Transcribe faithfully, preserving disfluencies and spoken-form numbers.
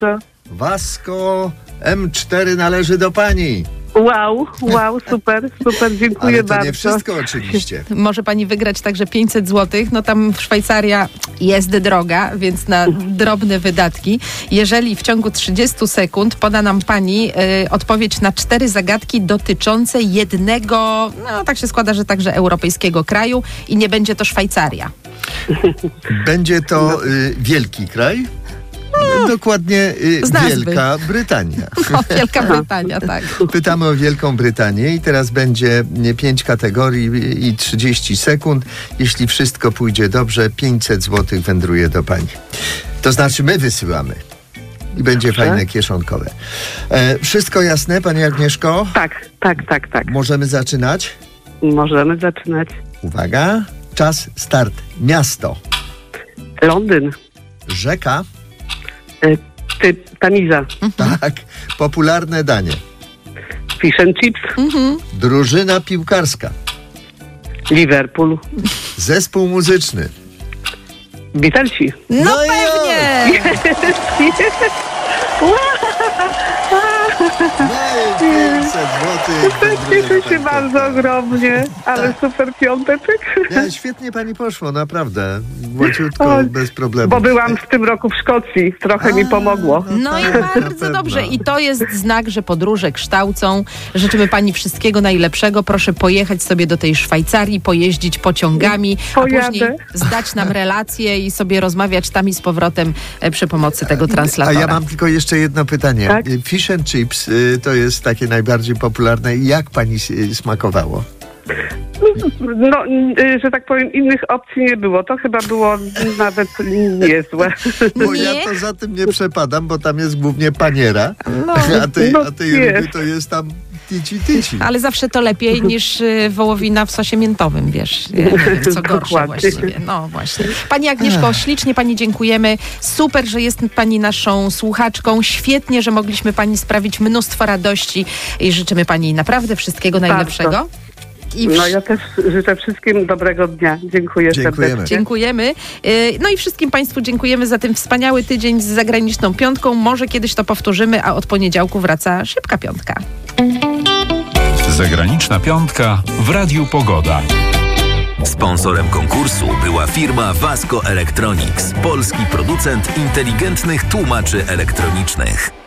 bardzo. Vasco M cztery należy do pani. Wow, wow, super, super, dziękuję Ale to bardzo. nie wszystko oczywiście. Może pani wygrać także pięćset złotych. No tam Szwajcaria jest droga, więc na drobne wydatki. Jeżeli w ciągu trzydziestu sekund poda nam pani y, odpowiedź na cztery zagadki dotyczące jednego, no tak się składa, że także europejskiego kraju i nie będzie to Szwajcaria. Będzie to y, wielki kraj. Dokładnie y, Z nazwy. Wielka Brytania. O, Wielka Brytania, tak. Pytamy o Wielką Brytanię i teraz będzie nie, pięć kategorii i trzydzieści sekund. Jeśli wszystko pójdzie dobrze, pięćset złotych wędruje do pani. To znaczy my wysyłamy. I będzie Dobrze. fajne kieszonkowe. E, wszystko jasne, pani Agnieszko? Tak, tak, tak, tak. Możemy zaczynać? Możemy zaczynać. Uwaga, czas, start. Miasto, Londyn, rzeka, y, ty, Tamiza, tak, popularne danie, fish and chips, drużyna piłkarska, Liverpool, zespół muzyczny. Beatlesi. No, No i pewnie! No i pięćset złotych. wędruje do Cieszę się pani bardzo Piotrka. ogromnie, ale super piąteczek. Nie, świetnie pani poszło, naprawdę. Gładziutko, O, bez problemu. Bo byłam w tym roku w Szkocji, trochę mi pomogło. No i tak, na bardzo pewno. dobrze. I to jest znak, że podróże kształcą. Życzymy pani wszystkiego najlepszego. Proszę pojechać sobie do tej Szwajcarii, pojeździć pociągami, a Pojadę. później zdać nam relacje i sobie rozmawiać tam i z powrotem e, przy pomocy tego A translatora. ja mam tylko jeszcze jedno pytanie. Tak? Fish and chips y, to jest takie najbardziej popularne. Jak pani y, smakowało? No, y, że tak powiem, innych opcji nie było. To chyba było nawet niezłe. Bo Nie? ja to za tym nie przepadam, bo tam jest głównie paniera, No, a tej, no a tej jest. ryby to jest tam tici tici. ale zawsze to lepiej niż y, wołowina w sosie miętowym, wiesz. Ja nie wiem, co gorsze Dokładnie. właściwie. No właśnie. Pani Agnieszko, ślicznie pani dziękujemy. Super, że jest pani naszą słuchaczką. Świetnie, że mogliśmy pani sprawić mnóstwo radości i życzymy pani naprawdę wszystkiego najlepszego. I No wsz- ja też życzę wszystkim dobrego dnia. Dziękuję Dziękujemy. serdecznie. Dziękujemy. Y, No i wszystkim państwu dziękujemy za ten wspaniały tydzień z zagraniczną piątką. Może kiedyś to powtórzymy, a od poniedziałku wraca szybka piątka. Zagraniczna piątka w Radiu Pogoda. Sponsorem konkursu była firma Vasco Electronics, polski producent inteligentnych tłumaczy elektronicznych.